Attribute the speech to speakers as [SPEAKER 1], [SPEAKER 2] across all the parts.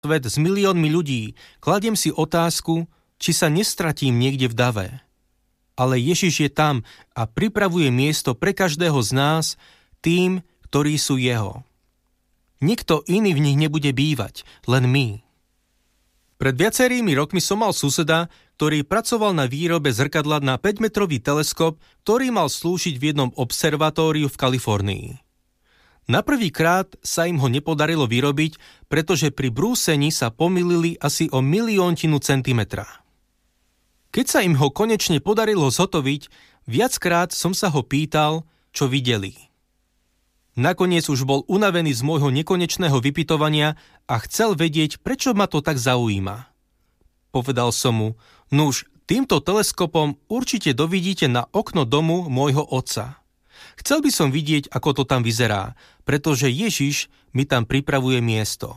[SPEAKER 1] svet s miliónmi ľudí, kladiem si otázku, či sa nestratím niekde v dave. Ale Ježiš je tam a pripravuje miesto pre každého z nás, tým, ktorí sú jeho. Nikto iný v nich nebude bývať, len my. Pred viacerými rokmi som mal suseda, ktorý pracoval na výrobe zrkadla na 5-metrový teleskop, ktorý mal slúžiť v jednom observatóriu v Kalifornii. Na prvýkrát sa im ho nepodarilo vyrobiť, pretože pri brúsení sa pomýlili asi o miliontinu centimetra. Keď sa im ho konečne podarilo zhotoviť, viackrát som sa ho pýtal, čo videli. Nakoniec už bol unavený z môjho nekonečného vypytovania a chcel vedieť, prečo ma to tak zaujíma. Povedal som mu, nuž, týmto teleskopom určite dovidíte na okno domu môjho otca. Chcel by som vidieť, ako to tam vyzerá, pretože Ježiš mi tam pripravuje miesto.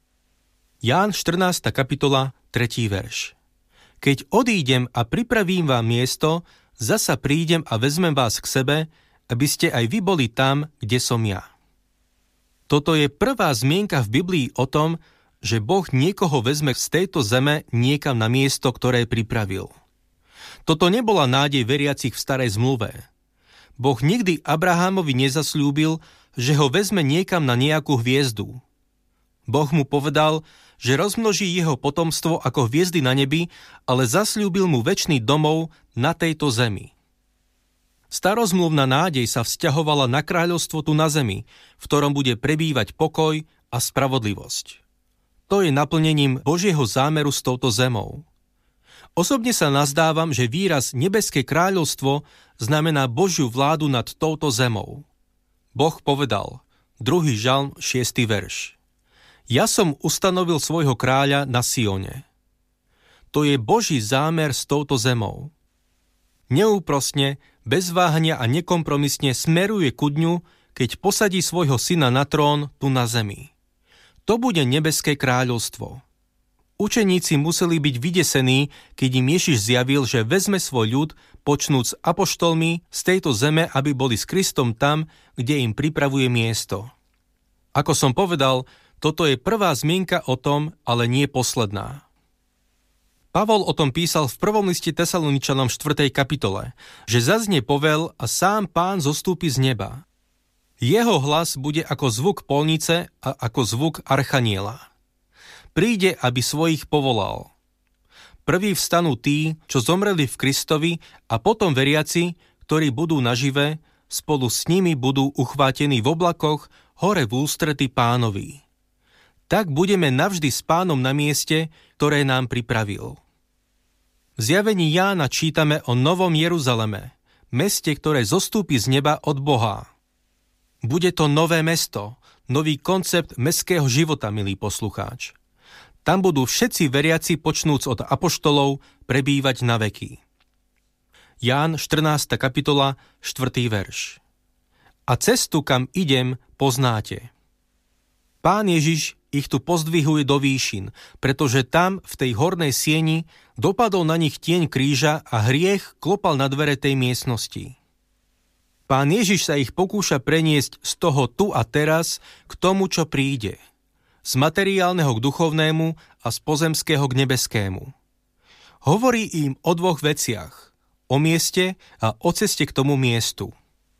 [SPEAKER 1] Ján 14. kapitola, 3. verš. Keď odídem a pripravím vám miesto, zasa prídem a vezmem vás k sebe, aby ste aj vy boli tam, kde som ja. Toto je prvá zmienka v Biblii o tom, že Boh niekoho vezme z tejto zeme niekam na miesto, ktoré pripravil. Toto nebola nádej veriacich v starej zmluve. Boh nikdy Abrahamovi nezasľúbil, že ho vezme niekam na nejakú hviezdu. Boh mu povedal, že rozmnoží jeho potomstvo ako hviezdy na nebi, ale zasľúbil mu večný domov na tejto zemi. Starozmluvná nádej sa vzťahovala na kráľovstvo tu na zemi, v ktorom bude prebývať pokoj a spravodlivosť. To je naplnením Božieho zámeru s touto zemou. Osobne sa nazdávam, že výraz nebeské kráľovstvo znamená Božiu vládu nad touto zemou. Boh povedal, 2. žalm, 6. verš. Ja som ustanovil svojho kráľa na Sione. To je Boží zámer s touto zemou. Neúprosne, bez váhania a nekompromisne smeruje ku dňu, keď posadí svojho syna na trón tu na zemi. To bude nebeské kráľovstvo. Učeníci museli byť vydesení, keď im Ježiš zjavil, že vezme svoj ľud, počnúc s apoštolmi z tejto zeme, aby boli s Kristom tam, kde im pripravuje miesto. Ako som povedal, toto je prvá zmienka o tom, ale nie posledná. Pavol o tom písal v 1. liste Tesaloničanom 4. kapitole, že zaznie povel a sám Pán zostúpi z neba. Jeho hlas bude ako zvuk polnice a ako zvuk archaniela. Príde, aby svojich povolal. Prví vstanú tí, čo zomreli v Kristovi, a potom veriaci, ktorí budú nažive, spolu s nimi budú uchvátení v oblakoch hore v ústrety Pánovi. Tak budeme navždy s Pánom na mieste, ktoré nám pripravil. V zjavení Jána čítame o Novom Jeruzaleme, meste, ktoré zostúpi z neba od Boha. Bude to nové mesto, nový koncept mestského života, milý poslucháč. Tam budú všetci veriaci, počnúc od apoštolov, prebývať na veky. Ján 14. kapitola, 4. verš. A cestu, kam idem, poznáte. Pán Ježiš ich tu pozdvihuje do výšin, pretože tam, v tej hornej sieni, dopadol na nich tieň kríža a hriech klopal na dvere tej miestnosti. Pán Ježiš sa ich pokúša preniesť z toho tu a teraz k tomu, čo príde. Z materiálneho k duchovnému a z pozemského k nebeskému. Hovorí im o dvoch veciach. O mieste a o ceste k tomu miestu.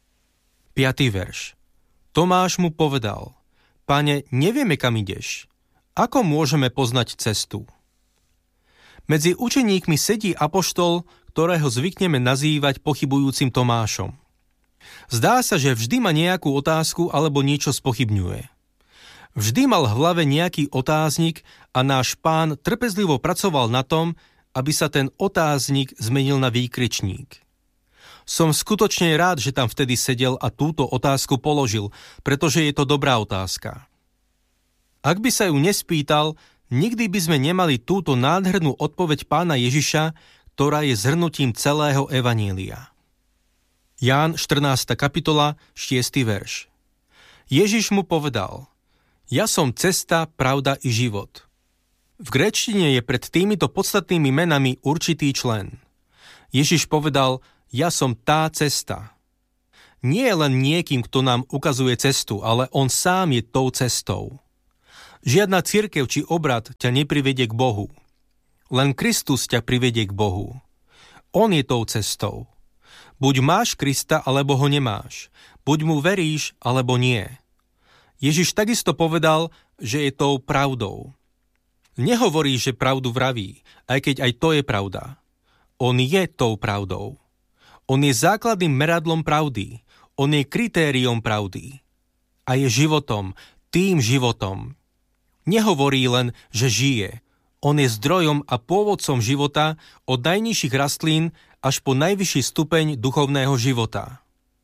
[SPEAKER 1] 5. verš. Tomáš mu povedal, Pane, nevieme, kam ideš. Ako môžeme poznať cestu? Medzi učeníkmi sedí apoštol, ktorého zvykneme nazývať pochybujúcim Tomášom. Zdá sa, že vždy má nejakú otázku alebo niečo spochybňuje. Vždy mal v hlave nejaký otáznik a náš Pán trpezlivo pracoval na tom, aby sa ten otáznik zmenil na výkričník. Som skutočne rád, že tam vtedy sedel a túto otázku položil, pretože je to dobrá otázka. Ak by sa ju nespýtal, nikdy by sme nemali túto nádhernú odpoveď Pána Ježiša, ktorá je zhrnutím celého evanília. Ján 14. kapitola, 6. verš. Ježiš mu povedal, ja som cesta, pravda i život. V gréčtine je pred týmito podstatnými menami určitý člen. Ježiš povedal, ja som tá cesta. Nie je len niekým, kto nám ukazuje cestu, ale on sám je tou cestou. Žiadna cirkev či obrad ťa neprivedie k Bohu. Len Kristus ťa privedie k Bohu. On je tou cestou. Buď máš Krista, alebo ho nemáš. Buď mu veríš, alebo nie. Ježiš takisto povedal, že je tou pravdou. Nehovorí, že pravdu vraví, aj keď aj to je pravda. On je tou pravdou. On je základným meradlom pravdy. On je kritériom pravdy. A je životom, tým životom. Nehovorí len, že žije. On je zdrojom a pôvodcom života od najnižších rastlín až po najvyšší stupeň duchovného života.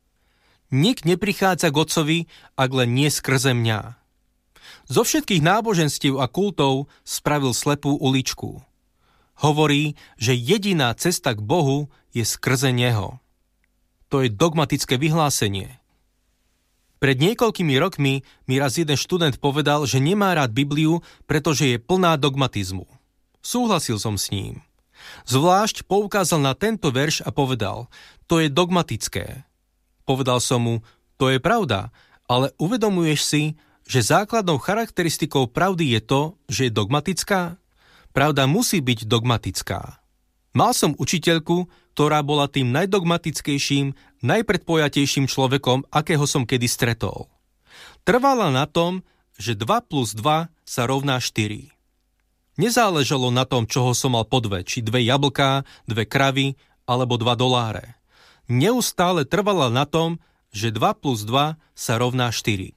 [SPEAKER 1] Nik neprichádza k Otcovi, ak len nie skrze mňa. Zo všetkých náboženstiev a kultov spravil slepú uličku. Hovorí, že jediná cesta k Bohu je skrze Neho. To je dogmatické vyhlásenie. Pred niekoľkými rokmi mi raz jeden študent povedal, že nemá rád Bibliu, pretože je plná dogmatizmu. Súhlasil som s ním. Zvlášť poukázal na tento verš a povedal, to je dogmatické. Povedal som mu, to je pravda, ale uvedomuješ si, že základnou charakteristikou pravdy je to, že je dogmatická? Pravda musí byť dogmatická. Mal som učiteľku, ktorá bola tým najdogmatickejším, najpredpojatejším človekom, akého som kedy stretol. Trvala na tom, že 2 plus 2 sa rovná 4. Nezáležalo na tom, čoho som mal po 2, či 2 jablká, 2 kravy alebo $2. Neustále trvala na tom, že 2 plus 2 sa rovná 4.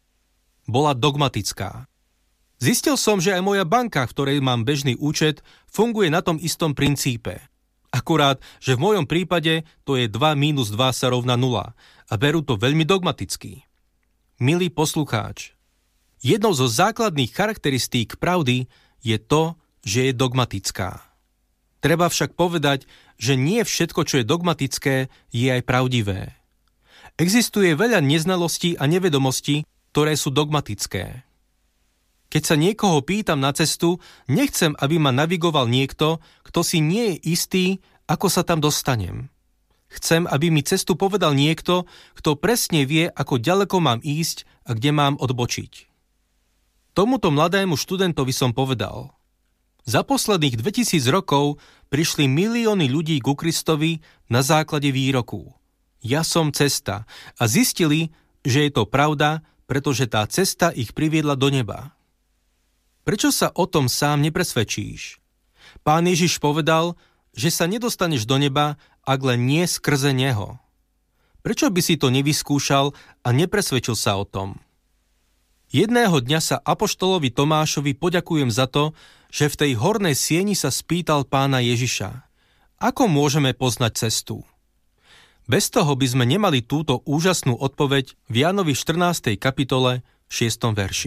[SPEAKER 1] Bola dogmatická. Zistil som, že aj moja banka, v ktorej mám bežný účet, funguje na tom istom princípe. Akurát, že v mojom prípade to je 2 minus 2 sa rovná 0 a berú to veľmi dogmaticky. Milý poslucháč, jednou zo základných charakteristík pravdy je to, že je dogmatická. Treba však povedať, že nie všetko, čo je dogmatické, je aj pravdivé. Existuje veľa neznalostí a nevedomostí, ktoré sú dogmatické. Keď sa niekoho pýtam na cestu, nechcem, aby ma navigoval niekto, kto si nie je istý, ako sa tam dostanem. Chcem, aby mi cestu povedal niekto, kto presne vie, ako ďaleko mám ísť a kde mám odbočiť. Tomuto mladému študentovi som povedal, za posledných 2000 rokov prišli milióny ľudí ku Kristovi na základe výroku. Ja som cesta a zistili, že je to pravda, pretože tá cesta ich priviedla do neba. Prečo sa o tom sám nepresvedčíš? Pán Ježiš povedal, že sa nedostaneš do neba, ak len nie skrze Neho. Prečo by si to nevyskúšal a nepresvedčil sa o tom? Jedného dňa sa apoštolovi Tomášovi poďakujem za to, že v tej hornej sieni sa spýtal Pána Ježiša. Ako môžeme poznať cestu? Bez toho by sme nemali túto úžasnú odpoveď v Jánovi 14. kapitole 6. verši.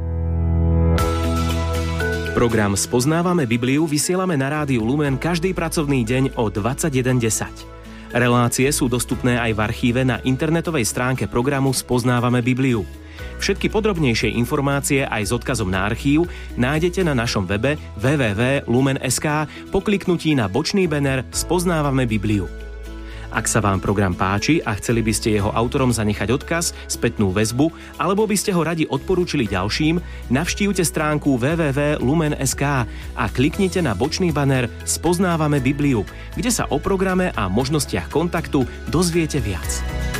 [SPEAKER 2] Program Spoznávame Bibliu vysielame na rádiu Lumen každý pracovný deň o 21:10. Relácie sú dostupné aj v archíve na internetovej stránke programu Spoznávame Bibliu. Všetky podrobnejšie informácie aj s odkazom na archív nájdete na našom webe www.lumen.sk po kliknutí na bočný banner Spoznávame Bibliu. Ak sa vám program páči a chceli by ste jeho autorom zanechať odkaz, spätnú väzbu, alebo by ste ho radi odporúčili ďalším, navštívte stránku www.lumen.sk a kliknite na bočný banner Spoznávame Bibliu, kde sa o programe a možnostiach kontaktu dozviete viac.